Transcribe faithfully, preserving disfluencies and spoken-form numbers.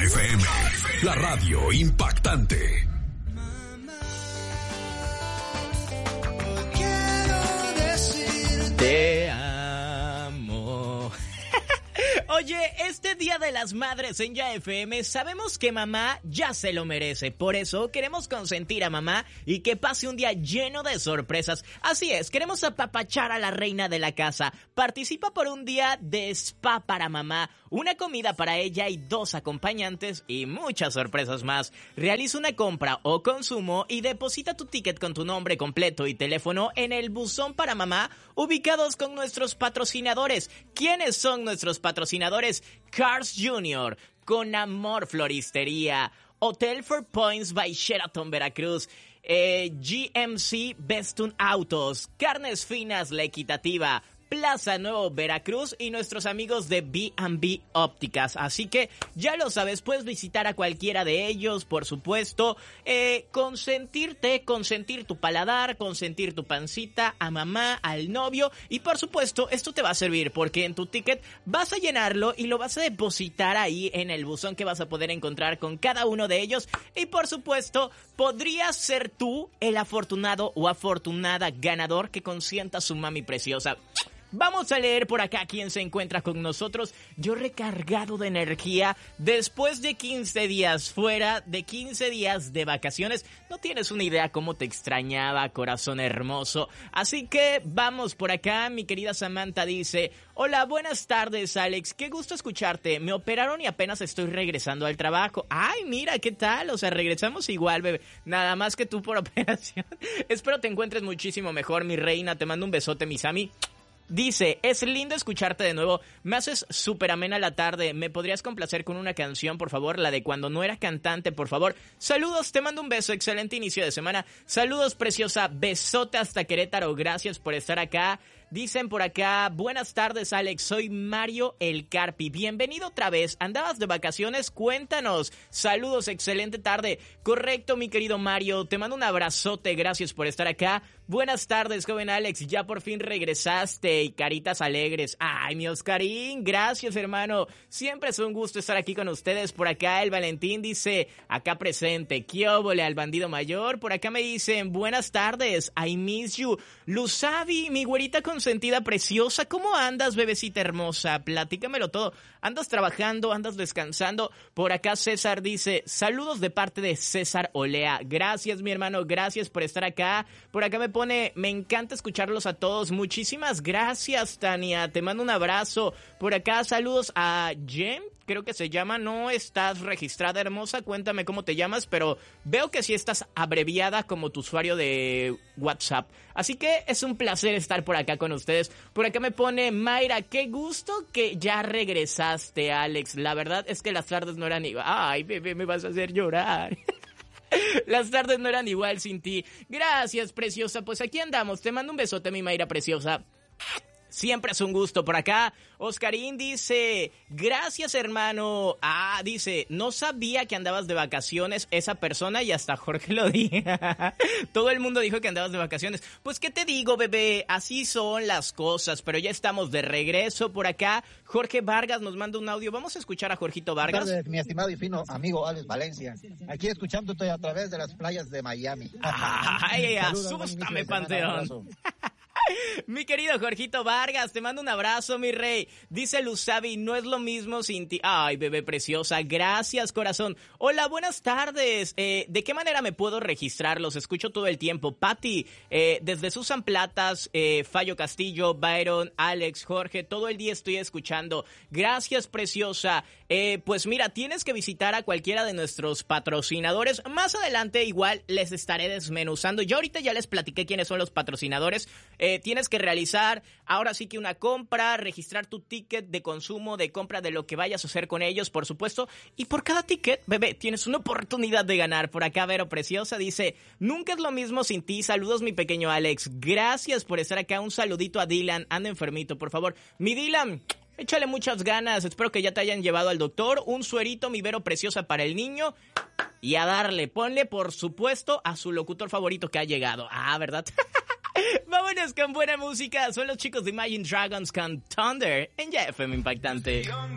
F M, la radio impactante. Te amo. Oye, este Día de las Madres en Ya F M, sabemos que mamá ya se lo merece. Por eso queremos consentir a mamá y que pase un día lleno de sorpresas. Así es, queremos apapachar a la reina de la casa. Participa por un día de spa para mamá, una comida para ella y dos acompañantes y muchas sorpresas más. Realiza una compra o consumo y deposita tu ticket con tu nombre completo y teléfono en el buzón para mamá, ubicados con nuestros patrocinadores. ¿Quiénes son nuestros patrocinadores? Cars junior, Con Amor Floristería, Hotel Four Points by Sheraton Veracruz, eh, G M C Bestun Autos, Carnes Finas La Equitativa, Plaza Nuevo Veracruz y nuestros amigos de B and B Ópticas. Así que ya lo sabes, puedes visitar a cualquiera de ellos, por supuesto, eh, consentirte, consentir tu paladar, consentir tu pancita, a mamá, al novio y por supuesto esto te va a servir porque en tu ticket vas a llenarlo y lo vas a depositar ahí en el buzón que vas a poder encontrar con cada uno de ellos y por supuesto podrías ser tú el afortunado o afortunada ganador que consienta a su mami preciosa. Vamos a leer por acá quién se encuentra con nosotros. Yo recargado de energía después de quince días fuera, de quince días de vacaciones. No tienes una idea cómo te extrañaba, corazón hermoso. Así que vamos por acá. Mi querida Samantha dice: hola, buenas tardes, Alex. Qué gusto escucharte. Me operaron y apenas estoy regresando al trabajo. Ay, mira, ¿qué tal? O sea, regresamos igual, bebé. Nada más que tú por operación. Espero te encuentres muchísimo mejor, mi reina. Te mando un besote, mi Sami. Dice, es lindo escucharte de nuevo, me haces súper amena la tarde, ¿me podrías complacer con una canción, por favor? La de Cuando no era cantante, por favor. Saludos, te mando un beso, excelente inicio de semana. Saludos, preciosa, besote hasta Querétaro, gracias por estar acá. Dicen por acá, buenas tardes, Alex, soy Mario El Carpi, bienvenido otra vez, ¿andabas de vacaciones? Cuéntanos. Saludos, excelente tarde. Correcto, mi querido Mario, te mando un abrazote, gracias por estar acá. Buenas tardes, joven Alex, ya por fin regresaste y caritas alegres. Ay, mi Oscarín, gracias, hermano. Siempre es un gusto estar aquí con ustedes. Por acá el Valentín dice, acá presente, ¿qué óvole al bandido mayor? Por acá me dicen, buenas tardes, I miss you. Luzavi, mi güerita consentida preciosa, ¿cómo andas, bebecita hermosa? Platícamelo todo. ¿Andas trabajando? ¿Andas descansando? Por acá César dice, saludos de parte de César Olea. Gracias, mi hermano, gracias por estar acá. Por acá me pone, me encanta escucharlos a todos. Muchísimas gracias, Tania. Te mando un abrazo. Por acá saludos a Jem, creo que se llama. No estás registrada, hermosa. Cuéntame cómo te llamas, pero veo que sí estás abreviada como tu usuario de WhatsApp. Así que es un placer estar por acá con ustedes. Por acá me pone Mayra, qué gusto que ya regresaste, Alex. La verdad es que las tardes no eran igual. Ay, bebé, me vas a hacer llorar. Las tardes no eran igual sin ti. Gracias, preciosa. Pues aquí andamos. Te mando un besote, mi Mayra preciosa. Siempre es un gusto por acá. Oscarín dice, gracias, hermano. Ah, dice, no sabía que andabas de vacaciones esa persona y hasta Jorge lo dijo. Todo el mundo dijo que andabas de vacaciones. Pues, ¿qué te digo, bebé? Así son las cosas, pero ya estamos de regreso por acá. Jorge Vargas nos manda un audio. Vamos a escuchar a Jorgito Vargas. Buenas tardes, mi estimado y fino amigo Alex Valencia. Aquí escuchándote a través de las playas de Miami. Ay, asústame, Panteón. Mi querido Jorgito Vargas, te mando un abrazo, mi rey. Dice Luzavi, no es lo mismo sin ti. Ay, bebé preciosa, gracias, corazón. Hola, buenas tardes. Eh, ¿De qué manera me puedo registrar? Los escucho todo el tiempo. Patti, eh, desde Susan Platas, eh, Fallo Castillo, Byron, Alex, Jorge, todo el día estoy escuchando. Gracias, preciosa. Eh, pues mira, tienes que visitar a cualquiera de nuestros patrocinadores. Más adelante igual les estaré desmenuzando. Yo ahorita ya les platiqué quiénes son los patrocinadores. Eh, tienes que realizar ahora sí que una compra, registrar tu ticket de consumo, de compra de lo que vayas a hacer con ellos, por supuesto. Y por cada ticket, bebé, tienes una oportunidad de ganar. Por acá, Vero Preciosa dice, nunca es lo mismo sin ti. Saludos, mi pequeño Alex. Gracias por estar acá. Un saludito a Dylan. Anda enfermito, por favor. Mi Dylan, échale muchas ganas. Espero que ya te hayan llevado al doctor. Un suerito, mi Vero Preciosa, para el niño. Y a darle, ponle, por supuesto, a su locutor favorito que ha llegado. Ah, ¿verdad? Vámonos con buena música. Son los chicos de Imagine Dragons con Thunder en Ya F M Impactante.